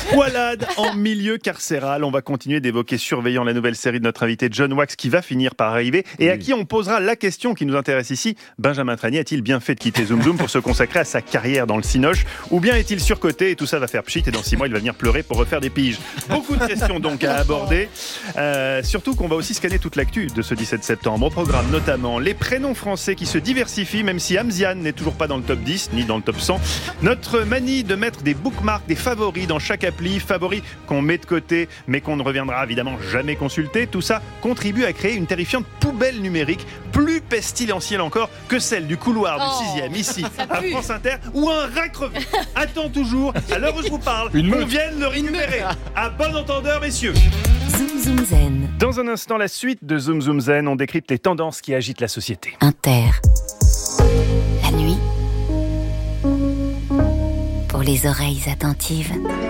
Escouade en milieu carcéral. On va continuer d'évoquer Surveillant, la nouvelle série de notre invité John Wax qui va finir par arriver et à qui on posera la question qui nous intéresse ici. Benjamin Tranier a-t-il bien fait de quitter Zoom Zoom pour se consacrer à sa carrière dans le cinoche, ou bien est-il surcoté et tout ça va faire pchit et dans 6 mois il va venir pleurer pour refaire des piges? Beaucoup de questions donc à aborder. Surtout qu'on va aussi scanner toute l'actu de ce 17 septembre. Au programme notamment les prénoms français qui se diversifient, même si Amzian n'est toujours pas dans le top 10 ni dans le top 100. Notre manie de mettre des bookmarks, des favoris dans chaque appli, favoris qu'on met de côté mais qu'on ne reviendra évidemment jamais consulter. Tout ça contribue à créer une terrifiante poubelle numérique, plus pestilentielle encore que celle du couloir du 6e ici à France Inter, ou un rat crevé attend toujours, à l'heure où je vous parle, qu'on vienne le récupérer. À bon entendeur, messieurs. Zoom Zoom Zen. Dans un instant, la suite de Zoom Zoom Zen, on décrypte les tendances qui agitent la société. Inter. La nuit. Pour les oreilles attentives.